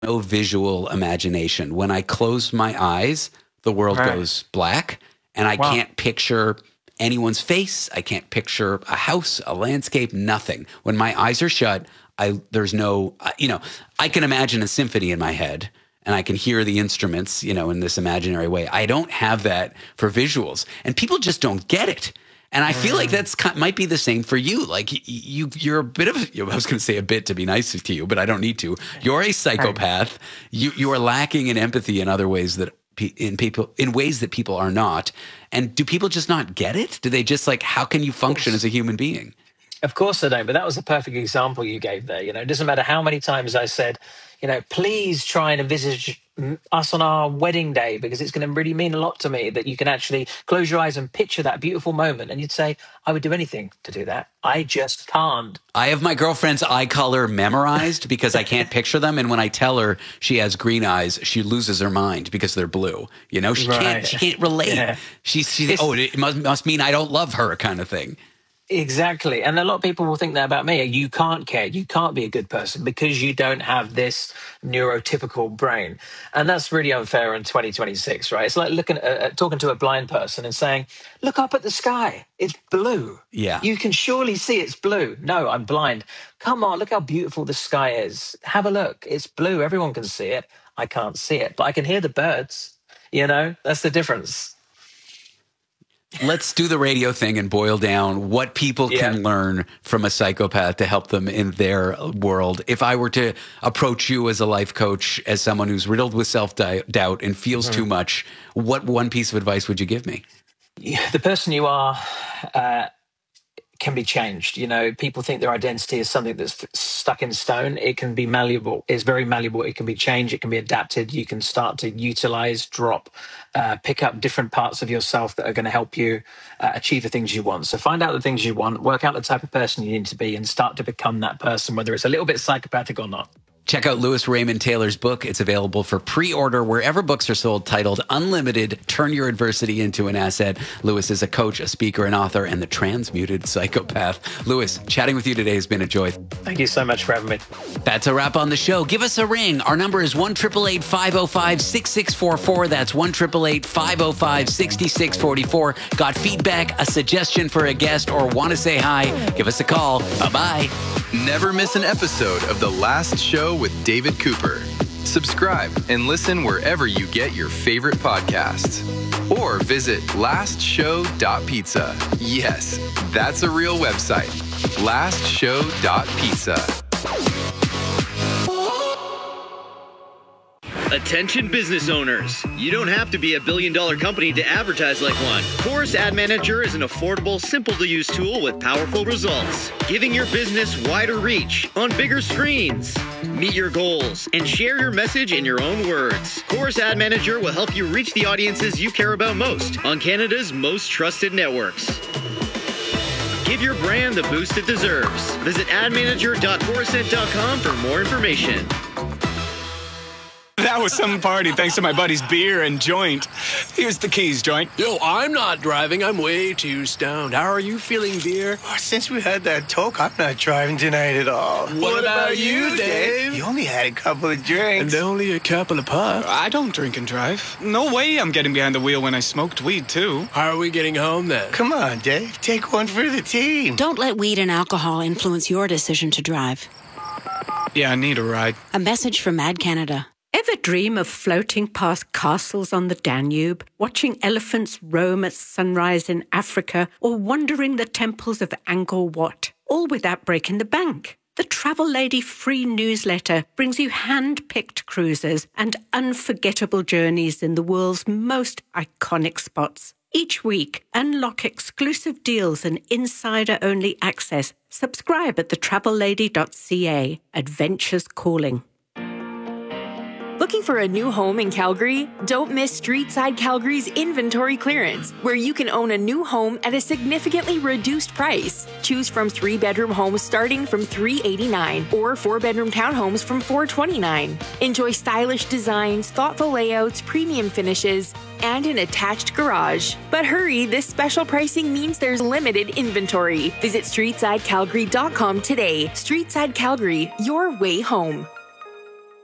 no visual imagination. When I close my eyes, the world goes black, and I can't picture anyone's face. I can't picture a house, a landscape, nothing. When my eyes are shut, there's no, I can imagine a symphony in my head, and I can hear the instruments, in this imaginary way. I don't have that for visuals, and people just don't get it. And I feel like might be the same for you. Like you're a bit of, I was going to say a bit to be nice to you, but I don't need to. You're a psychopath. You are lacking in empathy in other ways in ways that people are not. And do people just not get it? Do they just how can you function as a human being? Of course they don't. But that was a perfect example you gave there. It doesn't matter how many times I said, please try and envisage us on our wedding day, because it's going to really mean a lot to me that you can actually close your eyes and picture that beautiful moment. And you'd say, I would do anything to do that. I just can't. I have my girlfriend's eye color memorized because I can't picture them. And when I tell her she has green eyes, she loses her mind because they're blue. She can't relate. Yeah. She's it must mean I don't love her kind of thing. Exactly. And a lot of people will think that about me. You can't care. You can't be a good person because you don't have this neurotypical brain. And that's really unfair in 2026, right? It's like talking to a blind person and saying, look up at the sky. It's blue. Yeah. You can surely see it's blue. No, I'm blind. Come on, look how beautiful the sky is. Have a look. It's blue. Everyone can see it. I can't see it, but I can hear the birds. That's the difference. Let's do the radio thing and boil down what people can learn from a psychopath to help them in their world. If I were to approach you as a life coach, as someone who's riddled with self-doubt and feels too much, what one piece of advice would you give me? The person you are can be changed. People think their identity is something that's stuck in stone. It can be malleable. It's very malleable. It can be changed. It can be adapted. You can start to utilize, drop, pick up different parts of yourself that are going to help you achieve the things you want. So find out the things you want, work out the type of person you need to be, and start to become that person, whether it's a little bit psychopathic or not. Check out Louis Raymond Taylor's book. It's available for pre-order wherever books are sold, titled Unlimited, Turn Your Adversity into an Asset. Louis is a coach, a speaker, an author, and the transmuted psychopath. Louis, chatting with you today has been a joy. Thank you so much for having me. That's a wrap on the show. Give us a ring. Our number is 1-888-505-6644. That's 1-888-505-6644. Got feedback, a suggestion for a guest, or want to say hi? Give us a call. Bye-bye. Never miss an episode of The Last Show with David Cooper. Subscribe and listen wherever you get your favorite podcasts. Or visit lastshow.pizza. Yes, that's a real website. lastshow.pizza. Attention business owners. You don't have to be a billion-dollar company to advertise like one. Chorus Ad Manager is an affordable, simple-to-use tool with powerful results, giving your business wider reach on bigger screens. Meet your goals and share your message in your own words. Chorus Ad Manager will help you reach the audiences you care about most on Canada's most trusted networks. Give your brand the boost it deserves. Visit admanager.chorused.com for more information. That was some party thanks to my buddy's beer and joint. Here's the keys, joint. Yo, I'm not driving. I'm way too stoned. How are you feeling, beer? Oh, since we had that talk, I'm not driving tonight at all. What about you, Dave? You only had a couple of drinks. And only a couple of puffs. I don't drink and drive. No way I'm getting behind the wheel when I smoked weed, too. How are we getting home, then? Come on, Dave. Take one for the team. Don't let weed and alcohol influence your decision to drive. Yeah, I need a ride. A message from Mad Canada. Ever dream of floating past castles on the Danube, watching elephants roam at sunrise in Africa, or wandering the temples of Angkor Wat, all without breaking the bank? The Travel Lady free newsletter brings you hand-picked cruises and unforgettable journeys in the world's most iconic spots. Each week, unlock exclusive deals and insider-only access. Subscribe at thetravellady.ca. Adventures calling. Looking for a new home in Calgary? Don't miss Streetside Calgary's inventory clearance, where you can own a new home at a significantly reduced price. Choose from 3-bedroom homes starting from $389 or 4-bedroom townhomes from $429. Enjoy stylish designs, thoughtful layouts, premium finishes, and an attached garage. But hurry, this special pricing means there's limited inventory. Visit StreetsideCalgary.com today. Streetside Calgary, your way home.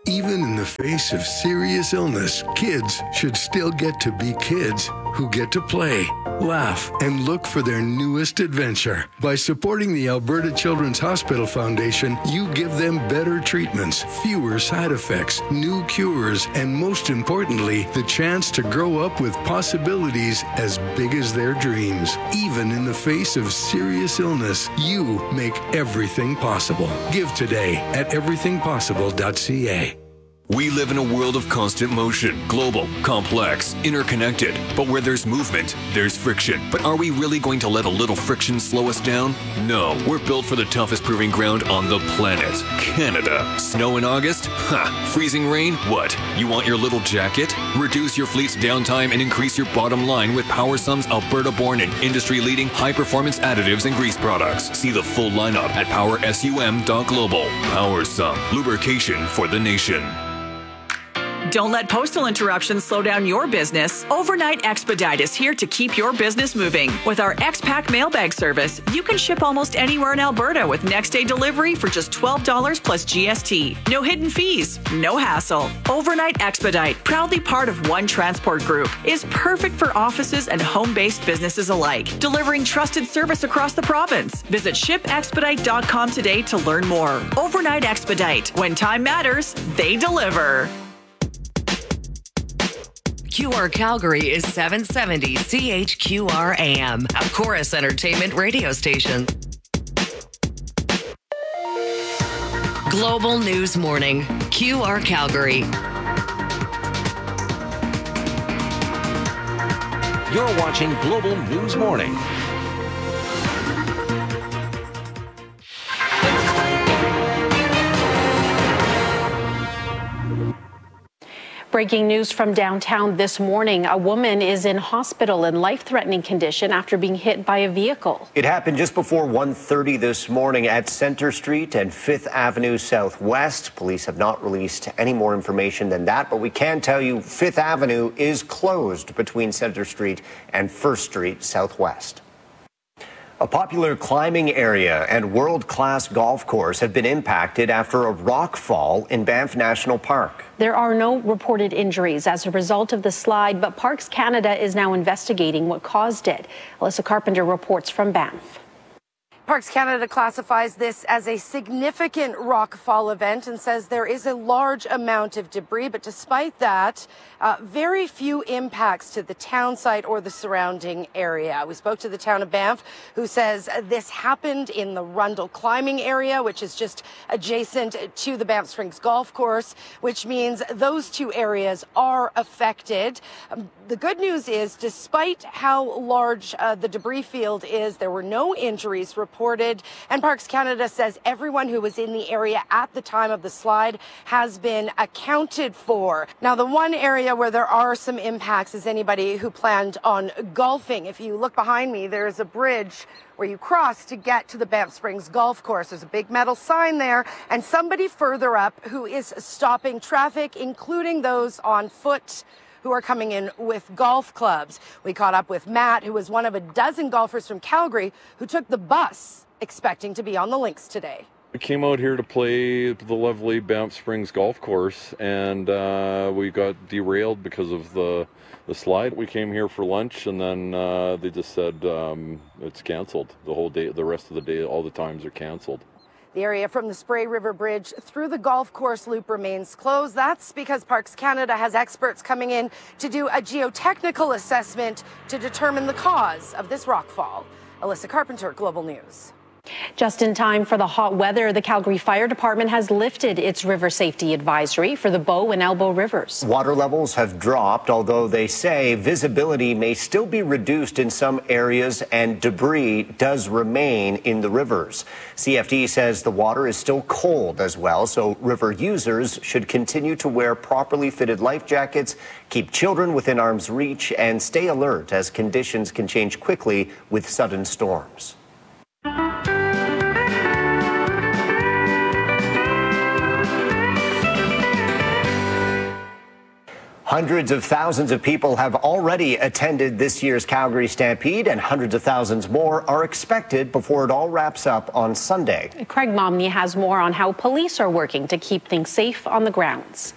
Even in the face of serious illness, kids should still get to be kids who get to play, laugh, and look for their newest adventure. By supporting the Alberta Children's Hospital Foundation, you give them better treatments, fewer side effects, new cures, and most importantly, the chance to grow up with possibilities as big as their dreams. Even in the face of serious illness, you make everything possible. Give today at everythingpossible.ca. We live in a world of constant motion, global, complex, interconnected. But where there's movement, there's friction. But are we really going to let a little friction slow us down? No. We're built for the toughest proving ground on the planet, Canada. Snow in August? Ha! Freezing rain? What? You want your little jacket? Reduce your fleet's downtime and increase your bottom line with PowerSum's Alberta-born and industry-leading high-performance additives and grease products. See the full lineup at powersum.global. PowerSum, lubrication for the nation. Don't let postal interruptions slow down your business. Overnight Expedite is here to keep your business moving. With our X-Pack mailbag service, you can ship almost anywhere in Alberta with next-day delivery for just $12 plus GST. No hidden fees, no hassle. Overnight Expedite, proudly part of One Transport Group, is perfect for offices and home-based businesses alike, delivering trusted service across the province. Visit shipexpedite.com today to learn more. Overnight Expedite. When time matters, they deliver. QR Calgary is 770 CHQR AM, a Chorus Entertainment radio station. Global News Morning, QR Calgary. You're watching Global News Morning. Breaking news from downtown this morning. A woman is in hospital in life-threatening condition after being hit by a vehicle. It happened just before 1:30 this morning at Centre Street and 5th Avenue Southwest. Police have not released any more information than that, but we can tell you 5th Avenue is closed between Centre Street and 1st Street Southwest. A popular climbing area and world-class golf course have been impacted after a rock fall in Banff National Park. There are no reported injuries as a result of the slide, but Parks Canada is now investigating what caused it. Alyssa Carpenter reports from Banff. Parks Canada classifies this as a significant rockfall event and says there is a large amount of debris, but despite that, very few impacts to the town site or the surrounding area. We spoke to the town of Banff, who says this happened in the Rundle climbing area, which is just adjacent to the Banff Springs golf course, which means those two areas are affected. The good news is, despite how large the debris field is, there were no injuries reported, and Parks Canada says everyone who was in the area at the time of the slide has been accounted for. Now, the one area where there are some impacts is anybody who planned on golfing. If you look behind me, there's a bridge where you cross to get to the Banff Springs golf course. There's a big metal sign there, and somebody further up who is stopping traffic, including those on foot who are coming in with golf clubs. We caught up with Matt, who was one of a dozen golfers from Calgary who took the bus expecting to be on the links today. We came out here to play the lovely Banff Springs golf course, and we got derailed because of the slide. We came here for lunch, and then they just said it's canceled. The whole day, the rest of the day, all the times are canceled. The area from the Spray River Bridge through the golf course loop remains closed. That's because Parks Canada has experts coming in to do a geotechnical assessment to determine the cause of this rockfall. Alyssa Carpenter, Global News. Just in time for the hot weather, the Calgary Fire Department has lifted its river safety advisory for the Bow and Elbow rivers. Water levels have dropped, although they say visibility may still be reduced in some areas and debris does remain in the rivers. CFD says the water is still cold as well, so river users should continue to wear properly fitted life jackets, keep children within arm's reach, and stay alert as conditions can change quickly with sudden storms. Hundreds of thousands of people have already attended this year's Calgary Stampede, and hundreds of thousands more are expected before it all wraps up on Sunday. Craig Momney has more on how police are working to keep things safe on the grounds.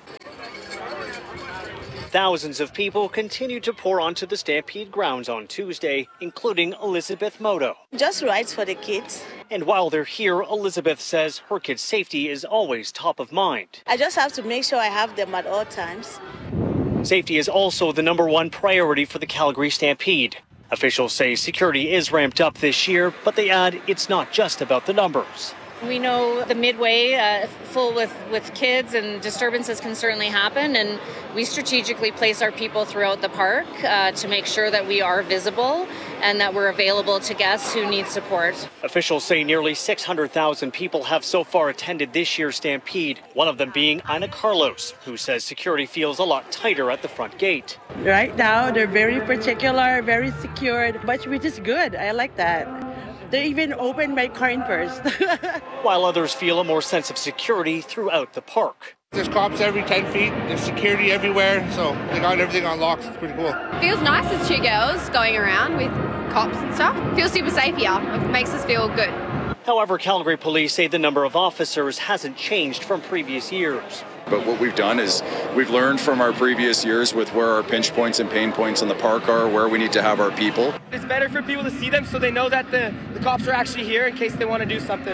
Thousands of people continue to pour onto the Stampede grounds on Tuesday, including Elizabeth Moto. Just rides for the kids. And while they're here, Elizabeth says her kids' safety is always top of mind. I just have to make sure I have them at all times. Safety is also the #1 priority for the Calgary Stampede. Officials say security is ramped up this year, but they add it's not just about the numbers. We know the midway full with kids and disturbances can certainly happen, and we strategically place our people throughout the park to make sure that we are visible and that we're available to guests who need support. Officials say nearly 600,000 people have so far attended this year's Stampede, one of them being Ina Carlos, who says security feels a lot tighter at the front gate. Right now, they're very particular, very secured, which is good. I like that. They even opened my coin purse. While others feel a more sense of security throughout the park. There's cops every 10 feet, there's security everywhere, so they got everything on locks. It's pretty cool. Feels nice as 2 girls going around with cops and stuff. Feels super safe here. It makes us feel good. However, Calgary police say the number of officers hasn't changed from previous years. But what we've done is we've learned from our previous years with where our pinch points and pain points in the park are, where we need to have our people. It's better for people to see them so they know that the cops are actually here in case they want to do something.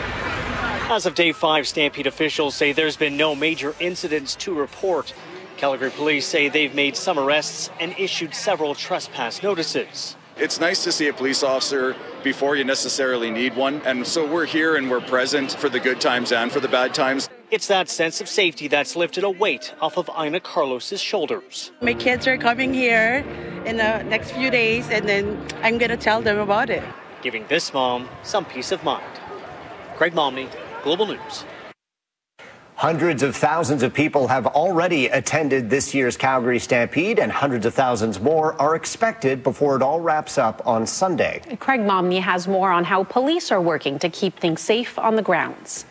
As of day 5, Stampede officials say there's been no major incidents to report. Calgary police say they've made some arrests and issued several trespass notices. It's nice to see a police officer before you necessarily need one. And so we're here and we're present for the good times and for the bad times. It's that sense of safety that's lifted a weight off of Ina Carlos's shoulders. My kids are coming here in the next few days, and then I'm going to tell them about it. Giving this mom some peace of mind. Craig Momney, Global News. Hundreds of thousands of people have already attended this year's Calgary Stampede, and hundreds of thousands more are expected before it all wraps up on Sunday. Craig Momney has more on how police are working to keep things safe on the grounds.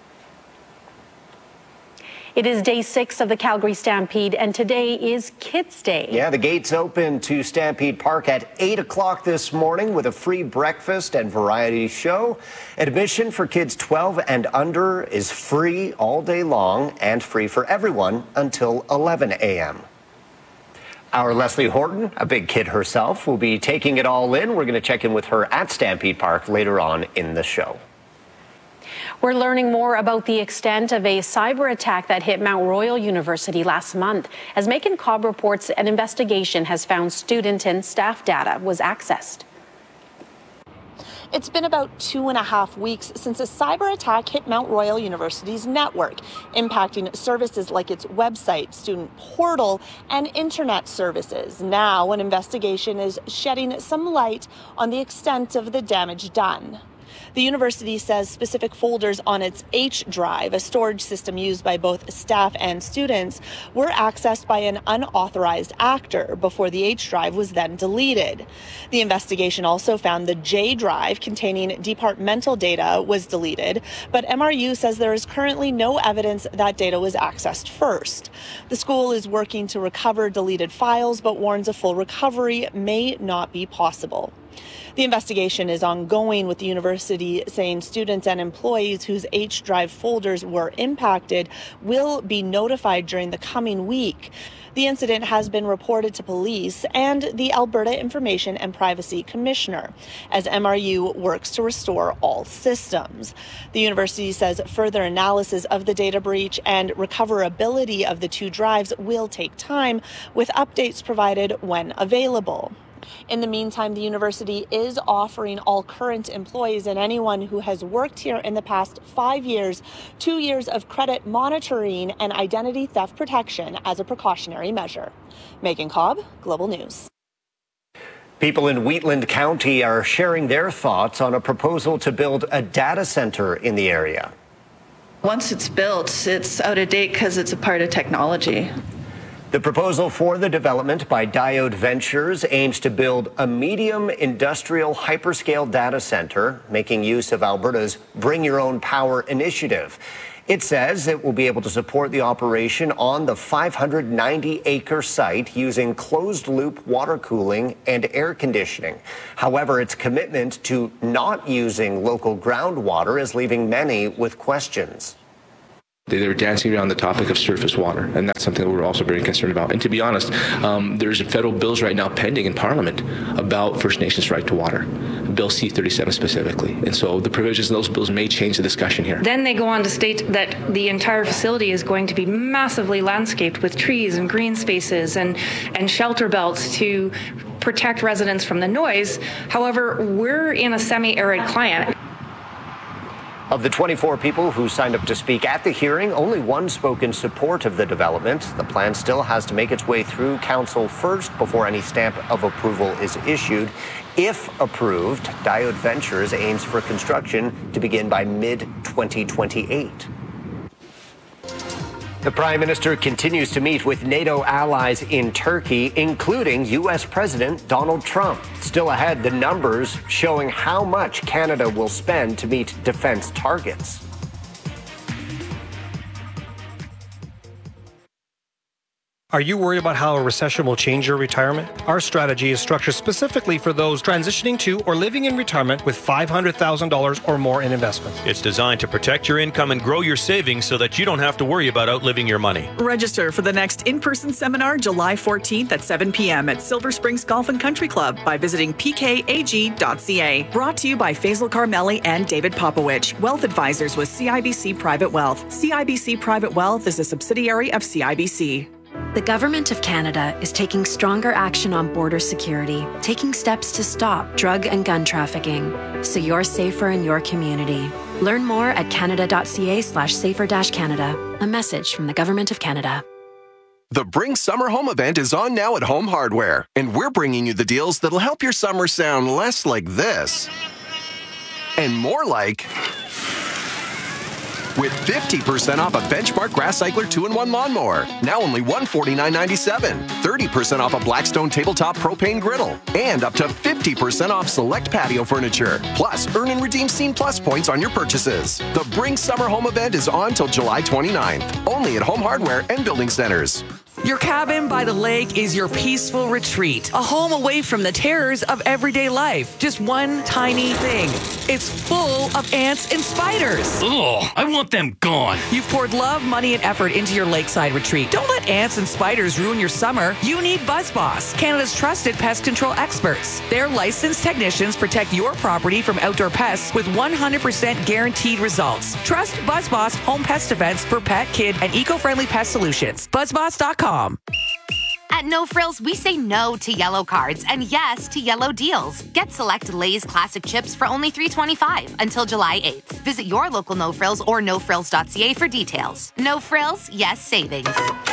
It is day 6 of the Calgary Stampede, and today is Kids Day. Yeah, the gates open to Stampede Park at 8 o'clock this morning with a free breakfast and variety show. Admission for kids 12 and under is free all day long and free for everyone until 11 a.m. Our Leslie Horton, a big kid herself, will be taking it all in. We're going to check in with her at Stampede Park later on in the show. We're learning more about the extent of a cyber attack that hit Mount Royal University last month. As Megan Cobb reports, an investigation has found student and staff data was accessed. It's been about 2.5 weeks since a cyber attack hit Mount Royal University's network, impacting services like its website, student portal, and internet services. Now, an investigation is shedding some light on the extent of the damage done. The university says specific folders on its H drive, a storage system used by both staff and students, were accessed by an unauthorized actor before the H drive was then deleted. The investigation also found the J drive containing departmental data was deleted, but MRU says there is currently no evidence that data was accessed first. The school is working to recover deleted files, but warns a full recovery may not be possible. The investigation is ongoing, with the university saying students and employees whose H drive folders were impacted will be notified during the coming week. The incident has been reported to police and the Alberta Information and Privacy Commissioner as MRU works to restore all systems. The university says further analysis of the data breach and recoverability of the 2 drives will take time, with updates provided when available. In the meantime, the university is offering all current employees and anyone who has worked here in the past 5 years, 2 years of credit monitoring and identity theft protection as a precautionary measure. Megan Cobb, Global News. People in Wheatland County are sharing their thoughts on a proposal to build a data center in the area. Once it's built, it's out of date because it's a part of technology. The proposal for the development by Diode Ventures aims to build a medium industrial hyperscale data center, making use of Alberta's Bring Your Own Power initiative. It says it will be able to support the operation on the 590-acre site using closed-loop water cooling and air conditioning. However, its commitment to not using local groundwater is leaving many with questions. They're dancing around the topic of surface water, and that's something that we're also very concerned about. And to be honest, there's federal bills right now pending in Parliament about First Nations' right to water, Bill C-37 specifically. And so the provisions in those bills may change the discussion here. Then they go on to state that the entire facility is going to be massively landscaped with trees and green spaces and shelter belts to protect residents from the noise. However, we're in a semi-arid climate. Of the 24 people who signed up to speak at the hearing, only one spoke in support of the development. The plan still has to make its way through council first before any stamp of approval is issued. If approved, Diode Ventures aims for construction to begin by mid-2028. The Prime Minister continues to meet with NATO allies in Turkey, including U.S. President Donald Trump. Still ahead, the numbers showing how much Canada will spend to meet defense targets. Are you worried about how a recession will change your retirement? Our strategy is structured specifically for those transitioning to or living in retirement with $500,000 or more in investments. It's designed to protect your income and grow your savings so that you don't have to worry about outliving your money. Register for the next in-person seminar July 14th at 7 p.m. at Silver Springs Golf and Country Club by visiting pkag.ca. Brought to you by Faisal Carmeli and David Popowich, Wealth Advisors with CIBC Private Wealth. CIBC Private Wealth is a subsidiary of CIBC. The Government of Canada is taking stronger action on border security, taking steps to stop drug and gun trafficking, so you're safer in your community. Learn more at canada.ca/safer-canada. A message from the Government of Canada. The Bring Summer Home event is on now at Home Hardware, and we're bringing you the deals that'll help your summer sound less like this and more like... with 50% off a Benchmark Grass Cycler 2-in-1 lawnmower, now only $149.97. 30% off a Blackstone tabletop propane griddle, and up to 50% off select patio furniture. Plus, earn and redeem Scene Plus points on your purchases. The Bring Summer Home event is on till July 29th, only at Home Hardware and Building Centers. Your cabin by the lake is your peaceful retreat, a home away from the terrors of everyday life. Just one tiny thing. It's full of ants and spiders. Ugh, I want them gone. You've poured love, money, and effort into your lakeside retreat. Don't let ants and spiders ruin your summer. You need BuzzBoss, Canada's trusted pest control experts. Their licensed technicians protect your property from outdoor pests with 100% guaranteed results. Trust BuzzBoss Home Pest Defense for pet, kid, and eco-friendly pest solutions. BuzzBoss.com. At No Frills, we say no to yellow cards and yes to yellow deals. Get select Lay's classic chips for only $3.25 until July 8th. Visit your local No Frills or nofrills.ca for details. No Frills, yes savings.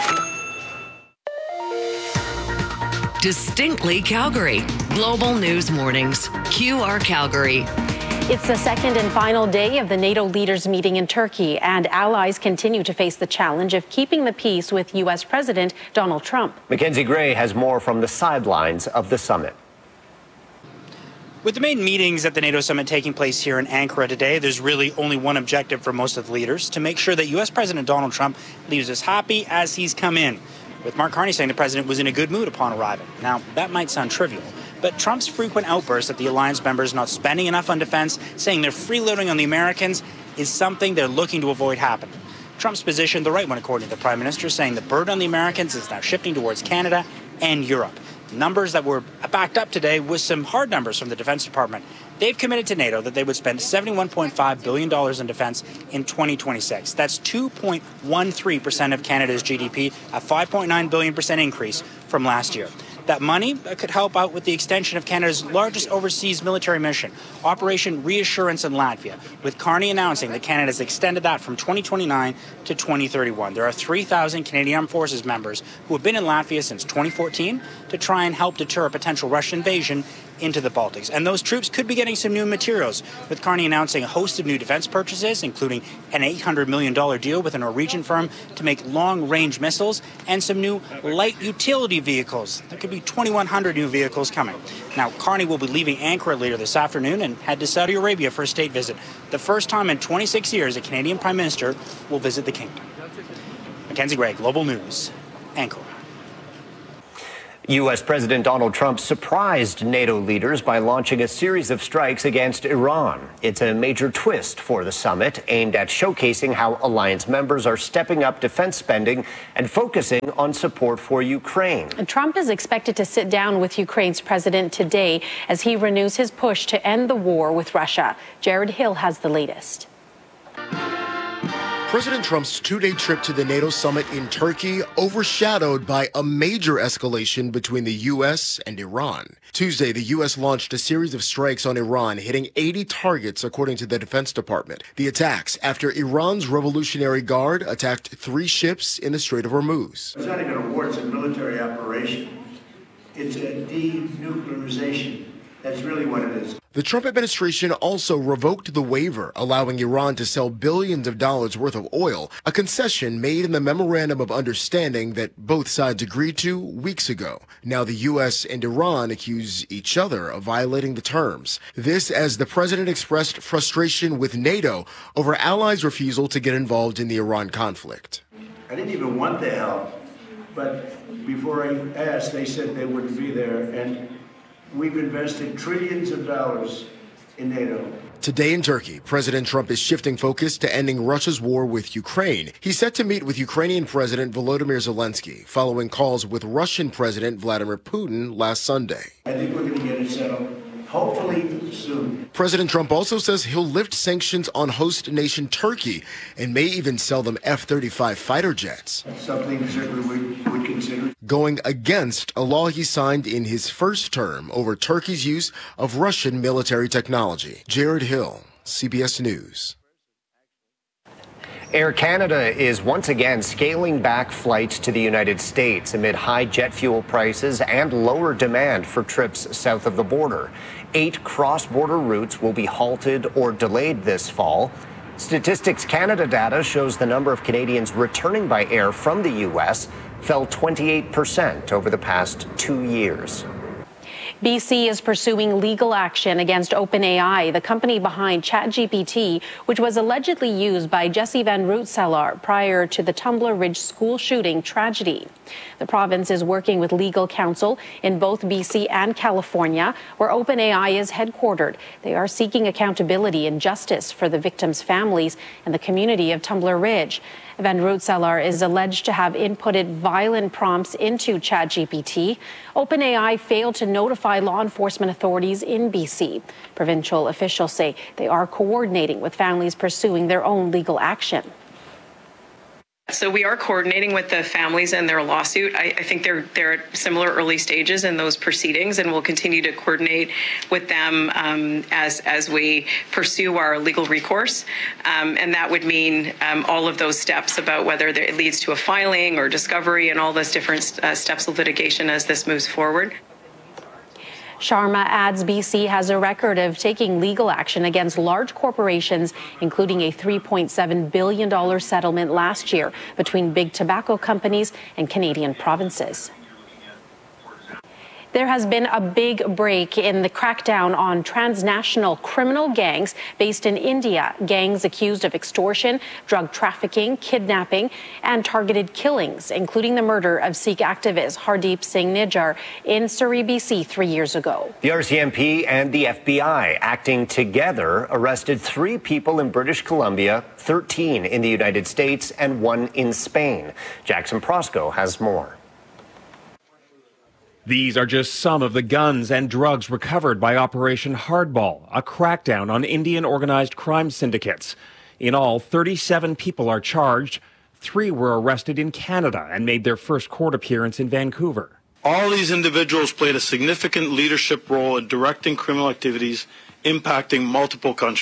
Distinctly Calgary. Global News Mornings. QR Calgary. It's the second and final day of the NATO leaders meeting in Turkey, and allies continue to face the challenge of keeping the peace with U.S. President Donald Trump. Mackenzie Gray has more from the sidelines of the summit. With the main meetings at the NATO summit taking place here in Ankara today, there's really only one objective for most of the leaders: to make sure that U.S. President Donald Trump leaves as happy as he's come in, with Mark Carney saying the president was in a good mood upon arriving. Now, that might sound trivial, but Trump's frequent outbursts at the alliance members not spending enough on defense, saying they're freeloading on the Americans, is something they're looking to avoid happening. Trump's position, the right one according to the Prime Minister, saying the burden on the Americans is now shifting towards Canada and Europe. Numbers that were backed up today with some hard numbers from the Defense Department. They've committed to NATO that they would spend $71.5 billion in defense in 2026. That's 2.13% of Canada's GDP, a 5.9 billion % increase from last year. That money could help out with the extension of Canada's largest overseas military mission, Operation Reassurance in Latvia, with Carney announcing that Canada's extended that from 2029 to 2031. There are 3,000 Canadian Armed Forces members who have been in Latvia since 2014 to try and help deter a potential Russian invasion into the Baltics. And those troops could be getting some new materials, with Carney announcing a host of new defense purchases, including an $800 million deal with a Norwegian firm to make long-range missiles and some new light utility vehicles. There could be 2,100 new vehicles coming. Now, Carney will be leaving Ankara later this afternoon and head to Saudi Arabia for a state visit. The first time in 26 years a Canadian Prime Minister will visit the kingdom. Mackenzie Gray, Global News, Ankara. U.S. President Donald Trump surprised NATO leaders by launching a series of strikes against Iran. It's a major twist for the summit, aimed at showcasing how alliance members are stepping up defense spending and focusing on support for Ukraine. And Trump is expected to sit down with Ukraine's president today as he renews his push to end the war with Russia. Jared Hill has the latest. President Trump's two-day trip to the NATO summit in Turkey overshadowed by a major escalation between the U.S. and Iran. Tuesday, the U.S. launched a series of strikes on Iran, hitting 80 targets, according to the Defense Department. The attacks after Iran's Revolutionary Guard attacked 3 ships in the Strait of Hormuz. It's not even a war, it's a military operation. It's a denuclearization. That's really what it is. The Trump administration also revoked the waiver allowing Iran to sell billions of dollars worth of oil, a concession made in the Memorandum of Understanding that both sides agreed to weeks ago. Now the U.S. and Iran accuse each other of violating the terms. This as the president expressed frustration with NATO over allies' refusal to get involved in the Iran conflict. I didn't even want the help, but before I asked, they said they wouldn't be there, and we've invested trillions of dollars in NATO. Today in Turkey, President Trump is shifting focus to ending Russia's war with Ukraine. He's set to meet with Ukrainian President Volodymyr Zelensky following calls with Russian President Vladimir Putin last Sunday. I think we're going to get it settled, hopefully soon. President Trump also says he'll lift sanctions on host nation Turkey and may even sell them F-35 fighter jets. Something certainly we would consider. Going against a law he signed in his first term over Turkey's use of Russian military technology. Jared Hill, CBS News. Air Canada is once again scaling back flights to the United States amid high jet fuel prices and lower demand for trips south of the border. 8 cross-border routes will be halted or delayed this fall. Statistics Canada data shows the number of Canadians returning by air from the U.S. fell 28% over the past 2 years. BC is pursuing legal action against OpenAI, the company behind ChatGPT, which was allegedly used by Jesse Van Rootselar prior to the Tumbler Ridge school shooting tragedy. The province is working with legal counsel in both BC and California, where OpenAI is headquartered. They are seeking accountability and justice for the victims' families and the community of Tumbler Ridge. Van Rootselar is alleged to have inputted violent prompts into ChatGPT. OpenAI failed to notify law enforcement authorities in BC. Provincial officials say they are coordinating with families pursuing their own legal action. So we are coordinating with the families and their lawsuit. I think they're at similar early stages in those proceedings, and we'll continue to coordinate with them as we pursue our legal recourse. And that would mean all of those steps about whether it leads to a filing or discovery and all those different steps of litigation as this moves forward. Sharma adds BC has a record of taking legal action against large corporations, including a $3.7 billion settlement last year between big tobacco companies and Canadian provinces. There has been a big break in the crackdown on transnational criminal gangs based in India, gangs accused of extortion, drug trafficking, kidnapping, and targeted killings, including the murder of Sikh activist Hardeep Singh Nijjar in Surrey, BC 3 years ago. The RCMP and the FBI, acting together, arrested 3 people in British Columbia, 13 in the United States, and 1 in Spain. Jackson Prosco has more. These are just some of the guns and drugs recovered by Operation Hardball, a crackdown on Indian organized crime syndicates. In all, 37 people are charged. 3 were arrested in Canada and made their first court appearance in Vancouver. All these individuals played a significant leadership role in directing criminal activities impacting multiple countries.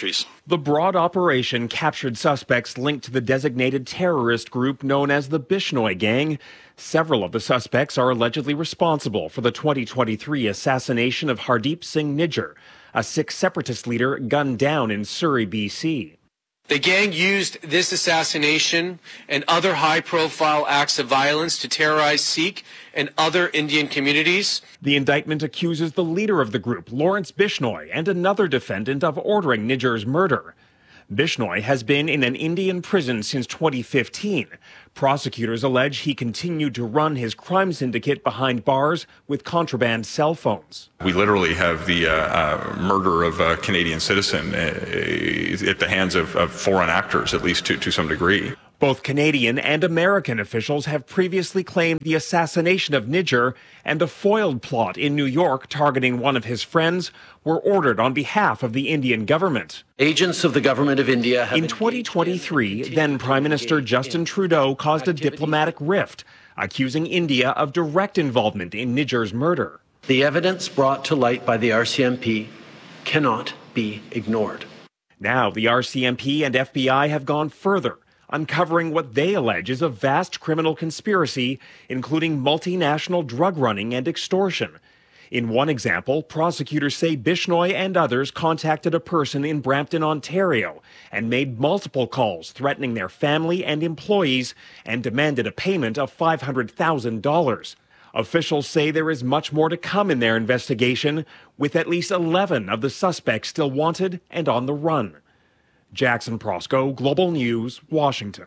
The broad operation captured suspects linked to the designated terrorist group known as the Bishnoi Gang. Several of the suspects are allegedly responsible for the 2023 assassination of Hardeep Singh Nijjar, a Sikh separatist leader gunned down in Surrey, BC. The gang used this assassination and other high-profile acts of violence to terrorize Sikh and other Indian communities. The indictment accuses the leader of the group, Lawrence Bishnoi, and another defendant of ordering Nijjar's murder. Bishnoi has been in an Indian prison since 2015. Prosecutors allege he continued to run his crime syndicate behind bars with contraband cell phones. We literally have the murder of a Canadian citizen at the hands of foreign actors, at least to some degree. Both Canadian and American officials have previously claimed the assassination of Nijjar and a foiled plot in New York targeting one of his friends were ordered on behalf of the Indian government. Agents of the government of India have... In 2023, then Prime Minister Justin Trudeau caused a diplomatic rift, accusing India of direct involvement in Nijjar's murder. The evidence brought to light by the RCMP cannot be ignored. Now the RCMP and FBI have gone further, uncovering what they allege is a vast criminal conspiracy, including multinational drug running and extortion. In one example, prosecutors say Bishnoi and others contacted a person in Brampton, Ontario, and made multiple calls threatening their family and employees and demanded a payment of $500,000. Officials say there is much more to come in their investigation, with at least 11 of the suspects still wanted and on the run. Jackson Prosco, Global News, Washington.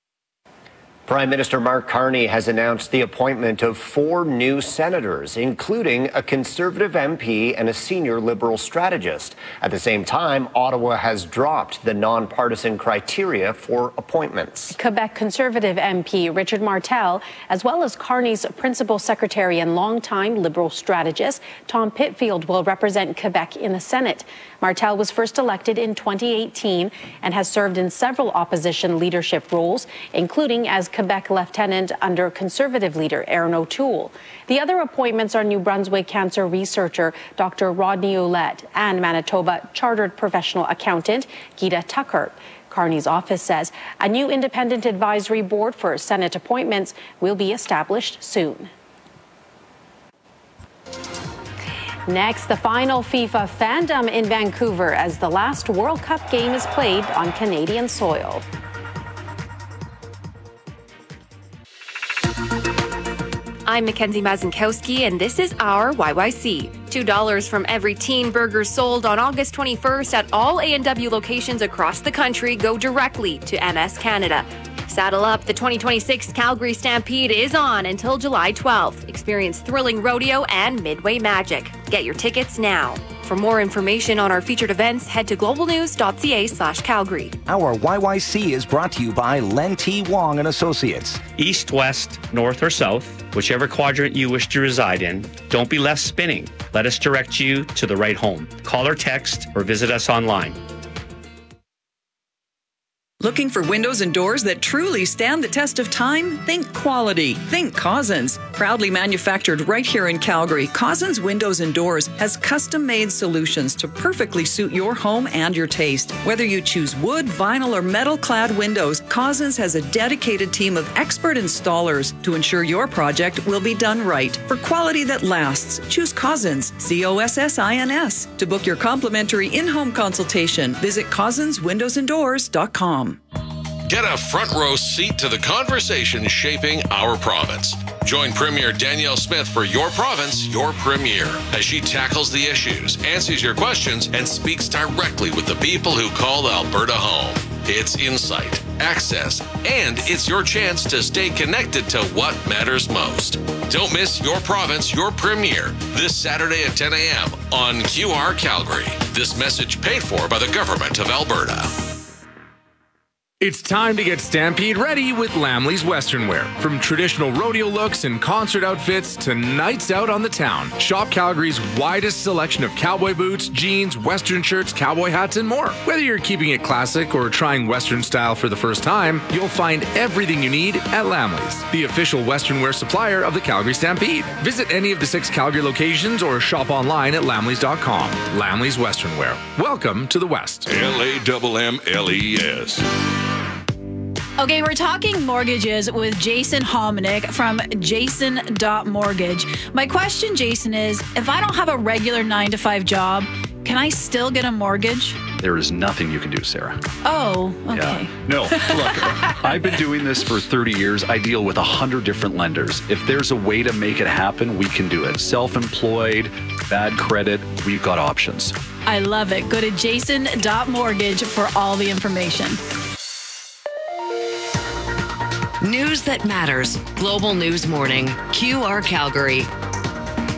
Prime Minister Mark Carney has announced the appointment of 4 new senators, including a Conservative MP and a senior Liberal strategist. At the same time, Ottawa has dropped the nonpartisan criteria for appointments. Quebec Conservative MP Richard Martel, as well as Carney's principal secretary and longtime Liberal strategist Tom Pitfield, will represent Quebec in the Senate. Martel was first elected in 2018 and has served in several opposition leadership roles, including as Quebec lieutenant under Conservative leader Aaron O'Toole. The other appointments are New Brunswick cancer researcher Dr. Rodney Ouellette and Manitoba chartered professional accountant Gita Tucker. Carney's office says a new independent advisory board for Senate appointments will be established soon. Next, the final FIFA fandom in Vancouver as the last World Cup game is played on Canadian soil. I'm Mackenzie Mazinkowski, and this is our YYC. $2 from every teen burger sold on August 21st at all A&W locations across the country go directly to MS Canada. Saddle up, the 2026 Calgary Stampede is on until July 12th. Experience thrilling rodeo and Midway magic. Get your tickets now. For more information on our featured events, head to globalnews.ca/Calgary. Our YYC is brought to you by Len T. Wong and Associates. East, west, north, or south, whichever quadrant you wish to reside in, don't be left spinning. Let us direct you to the right home. Call or text or visit us online. Looking for windows and doors that truly stand the test of time? Think quality. Think Cozzens. Proudly manufactured right here in Calgary, Cozzens Windows and Doors has custom-made solutions to perfectly suit your home and your taste. Whether you choose wood, vinyl, or metal-clad windows, Cozzens has a dedicated team of expert installers to ensure your project will be done right. For quality that lasts, choose Cozzens, COSSINS. To book your complimentary in-home consultation, visit CozzensWindowsandDoors.com. Get a front row seat to the conversation shaping our province. Join Premier Danielle Smith for Your Province, Your Premier, as she tackles the issues, answers your questions, and speaks directly with the people who call Alberta home. It's insight, access, and it's your chance to stay connected to what matters most. Don't miss Your Province, Your Premier this Saturday at 10 a.m. on QR Calgary. This message paid for by the Government of Alberta. It's time to get Stampede ready with Lamley's Western Wear. From traditional rodeo looks and concert outfits to nights out on the town, shop Calgary's widest selection of cowboy boots, jeans, Western shirts, cowboy hats, and more. Whether you're keeping it classic or trying Western style for the first time, you'll find everything you need at Lamley's, the official Western wear supplier of the Calgary Stampede. Visit any of the 6 Calgary locations or shop online at lamleys.com. Lamley's Western Wear. Welcome to the West. LAMMLES. Okay, we're talking mortgages with Jason Hominick from jason.mortgage. My question, Jason, is if I don't have a regular 9-to-5 job, can I still get a mortgage? There is nothing you can do, Sarah. Oh, okay. Yeah. No, look, I've been doing this for 30 years. I deal with 100 different lenders. If there's a way to make it happen, we can do it. Self-employed, bad credit, we've got options. I love it. Go to jason.mortgage for all the information. News that matters. Global News Morning. QR Calgary.